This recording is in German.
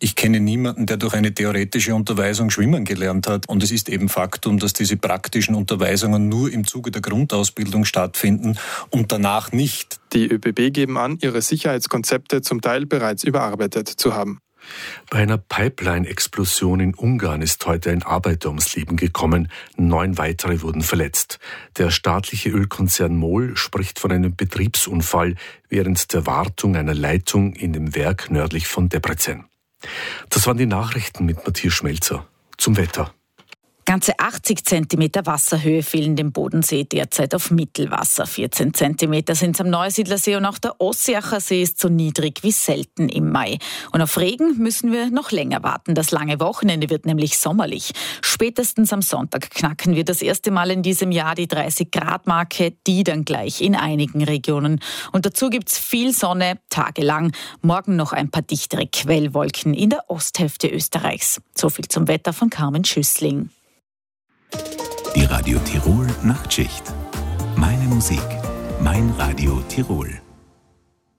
Ich kenne niemanden, der durch eine theoretische Unterweisung schwimmen gelernt hat. Und es ist eben Faktum, dass diese praktischen Unterweisungen nur im Zuge der Grundausbildung stattfinden und danach nicht. Die ÖBB geben an, ihre Sicherheitskonzepte zum Teil bereits überarbeitet zu haben. Bei einer Pipeline-Explosion in Ungarn ist heute ein Arbeiter ums Leben gekommen. 9 weitere wurden verletzt. Der staatliche Ölkonzern MOL spricht von einem Betriebsunfall während der Wartung einer Leitung in dem Werk nördlich von Debrecen. Das waren die Nachrichten mit Matthias Schmelzer. Zum Wetter. Ganze 80 Zentimeter Wasserhöhe fehlen dem Bodensee derzeit auf Mittelwasser. 14 Zentimeter sind es am Neusiedlersee und auch der Ossiacher See ist so niedrig wie selten im Mai. Und auf Regen müssen wir noch länger warten. Das lange Wochenende wird nämlich sommerlich. Spätestens am Sonntag knacken wir das erste Mal in diesem Jahr die 30-Grad-Marke, die dann gleich in einigen Regionen. Und dazu gibt's viel Sonne, tagelang. Morgen noch ein paar dichtere Quellwolken in der Osthälfte Österreichs. So viel zum Wetter von Carmen Schüssling. Die Radio Tirol Nachtschicht. Meine Musik, mein Radio Tirol.